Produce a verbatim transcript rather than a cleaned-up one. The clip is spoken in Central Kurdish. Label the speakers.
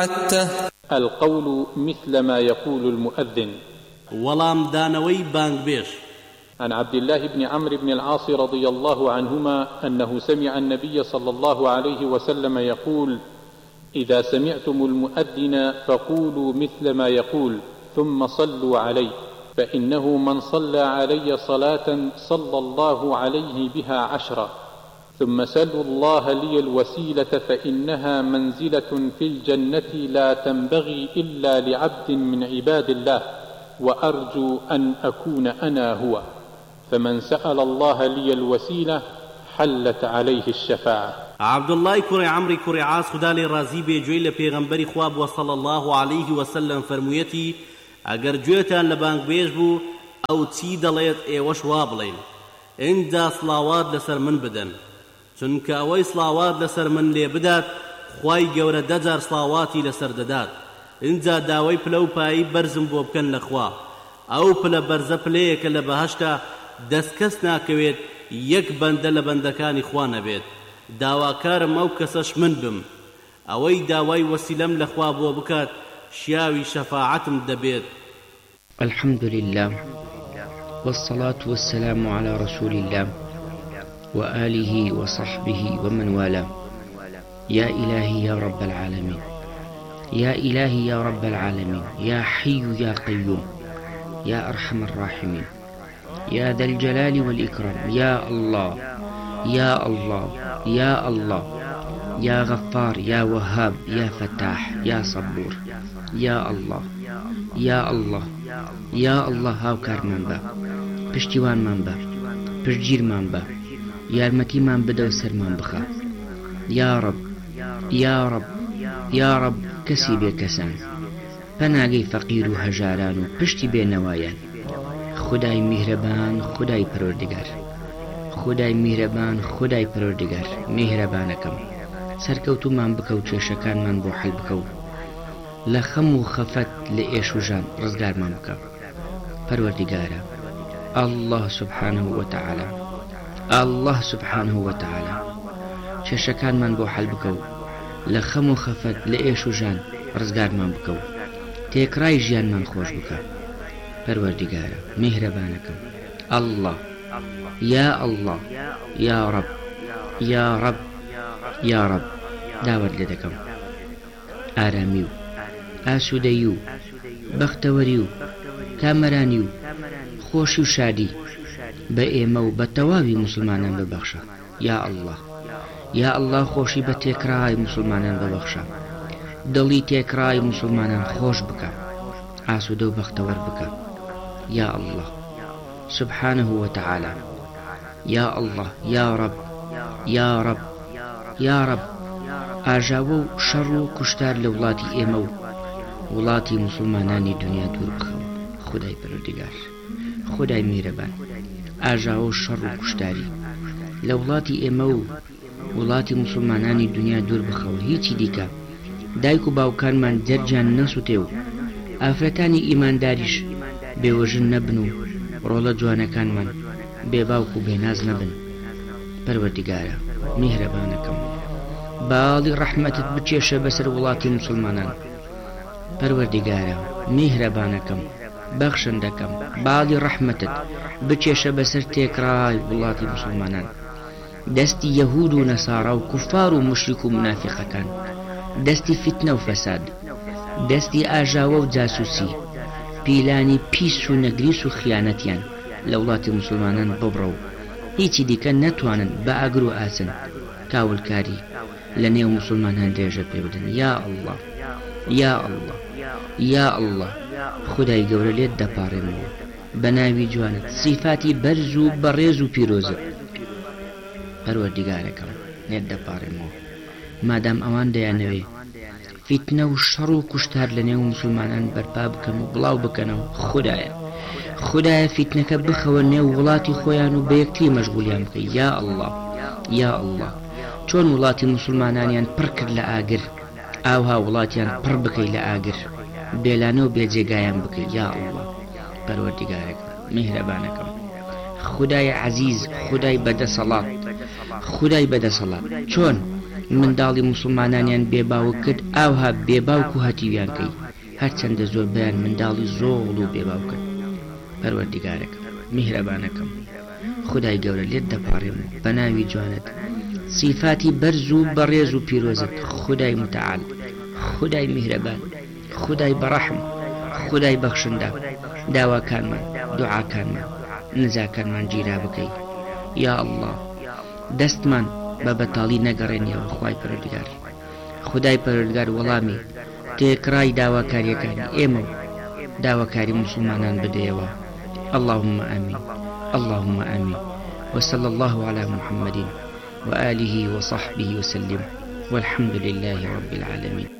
Speaker 1: القول مثل ما يقول المؤذن.
Speaker 2: ولام دانوي بانگ بيش.
Speaker 1: عن عبد الله بن عمرو بن العاص رضي الله عنهما أنه سمع النبي صلى الله عليه وسلم يقول: إذا سمعتم المؤذن فقولوا مثل ما يقول ثم صلوا عليه، فإنه من صلى علي صلاة صلى الله عليه بها عشرا، ثم سلوا الله لي الوسيلة فإنها منزلة في الجنة لا تنبغي إلا لعبد من عباد الله، وأرجو أن أكون أنا هو، فمن سأل الله لي الوسيلة حلت عليه الشفاعة.
Speaker 2: عبد الله كري عمري كري عاص خدا لي رازي بي جوي لپیغمبري خواب وصلى الله عليه وسلم فرمويتي: اگر جويتان لبانگ بيش بو او تي دليت ايوش وابلين اندا صلاوات لسر من بدن، چونك اوي صلاوات لسر من لي بدات خواي گور دجار صلاواتي لسر ددات، اندا داوي پلو پاي برزم بو بكن لخوا او پل برز پليك لبهشتا دسكس ناكويت يك بند لبندكاني خوانا بيت داواكارم او كسش من بم اوي داوي وسيلم لخوا بو بكات شياوي شفاعتم دبيت.
Speaker 3: الحمد لله والصلاة والسلام على رسول الله وآله وصحبه ومن والاه. يا إلهي يا رب العالمين، يا إلهي يا رب العالمين، يا حي يا قيوم، يا أرحم الراحمين، يا ذا الجلال والإكرام، يا الله يا الله يا الله، يا غفار يا وهاب يا فتاح يا صبور، يا الله يا الله يا الله هاوكار من با، پشتیوان من با، پشتگیر من با، یارمەتی من بدە و سەرمان بخە. یا رب یا رب یا رب کەسی بێکەسان، پەناگەی فەقیر و هەژاران و پشتی بێنەوایان. خدای میهرەبان، خدای پەروەردگار، خدای میهرەبان، خدای پەروەردگار، میهرەبانەکەم سەرکەوتومان بکە و کێشەکانمان بۆ حەل بکە و لە خەم و خەفەت لە ئێش و ژان ڕزگارمان بکە. پەروەردگارە الله سبحانه وتعالى، الله سبحانه وتعالى کێشەکانمان بۆ حەل بکە و لە خەم و خەفەت لە ئێش و ژان ڕزگارمان بکە و تێکڕای ژیانمان خۆش بکە. پەروەردگارە میهرەبانەکەم الله يا الله يا رب يا رب يا رب داوت لێ دەکەم ئارامی و ئاسوودەیی و بەختەوەری و کامەرانی و خۆشی و شادی بە ئێمە و بە تەواوی مسلمانان ببەخشە. یا الله یا الله خۆشی بە تێکڕای مسلمانان ببەخشە، دڵی تێکڕای مسلمانان خۆش بکە، ئاسوودە و بەختەوەر بکە. یا الله سبحانه وتعالى، يا الله يا رب يا رب يا رب ئاژاوە و شەڕ و کوشتار لە وڵاتی ئێمە و وڵاتی مسلمانانی دنیا دوور بخەوە. خدای پەروەردگار، خدای میهرەبان، ئاژاوە و شەڕ و کوشتاری لە وڵاتی ئێمە و وڵاتی مسلمانانی دنیا دوور بخەوە. هیچی دیکە دایک و باوکانمان دەرجیان نەسووتێ و ئافرەتانی ئیمانداریش بێوەژن نەبن و ڕۆڵە جوانەکانمان بێباوک و بێناز نەبن. پەروەردگارە میهرەبانەکەم باڵی ڕەحمەتت بچێشە بەسەر وڵاتی مسلمانان. پەروەردگارە میهرەبانەکەم بەخشندەکەم باڵی ڕەحمەتت بچێشە بەسەر تێکڕای وڵاتی مسلمانان. دەستی یەهود و نەسارا و کوفار و مشریک و منافقەکان، دەستی فتنە و فەساد، دەستی ئاژاوە و جاسووسی، پیلانی پیس و نەگریس و خیانەتیان لە وڵاتی مسلمانان ببڕە و هیچی دیکە نەتوانن بە ئاگر و ئاسن کاولکاری لە نێو مسلمانان درێژە پێ بدەن. یا الله یا الله یا الله خدای گەورە لێت دەپاڕێمەوە بە ناوی جوانت، سیفاتی بەرز و بەڕێز و پیرۆزت. پەروەردگارەکەم لێت دەپاڕێمەوە مادام ئەوان دەیانەوێ فتنە و شەڕ و کوشتار لە نێو مسلمانان بەرپا بکەن و بڵاو بکەنەوە. خدایە خدایە فتنەکە بخەوە نێو وڵاتی خۆیان و بە یەکتری مەشغولیان بکەی. یا الله یا الله چۆن وڵاتی مسلمانانیان پڕ کرد لە ئاگر، ئاوها وڵاتیان پڕ بکەی لە ئاگر، بێلانە و بێجێگایان بکەی. یا الله پەروەردگارەکەم میهرەبانەکەم خدای عەزیز، خدای بەدەسەڵات، خدای بەدەسەڵات چۆن منداڵی موسڵمانانیان بێباوک کرد ئاوها بێباوک و هەتیویان کەی هەرچەندە زۆر بەیان منداڵی زۆڵ و بێباو کرد. پەروەردیگارەکەم میهرەبانەکەم خودای گەورە لێت دەپاڕێم بە ناوی جوانت صفاتی بەرز و بەڕێز و پیرۆزت خودای متعال خودای میهرەبان خودای بەڕەحم خودای بەخشندە داواکانمان دوعاکانمان نزاکانمان گیرا بکەی یا الله دەستمان بە بەتاڵی نەگەڕێنیەوە خوای پەروەردگار خودای پەروەردگار وەڵامی تێکڕای داواکاریەکانی ئێمە و داواکاری موسڵمانان بدەیەوە اللهم آمين اللهم آمين وصلى الله على محمد وآله وصحبه وسلم والحمد لله رب العالمين.